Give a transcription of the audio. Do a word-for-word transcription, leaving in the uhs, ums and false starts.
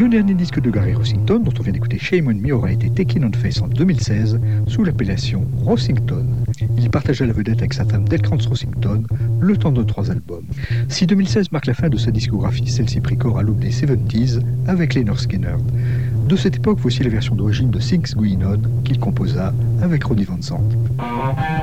Le dernier disque de Gary Rossington, dont on vient d'écouter Shame on Me, aura été Taking on Faith en deux mille seize sous l'appellation Rossington. Il partagea la vedette avec sa femme Delkrantz Rossington le temps de trois albums. Si deux mille seize marque la fin de sa discographie, celle-ci prit corps à l'aube des soixante-dix avec Lynyrd Skynyrd. De cette époque, voici la version d'origine de Things Going On qu'il composa avec Ronnie Van Zant.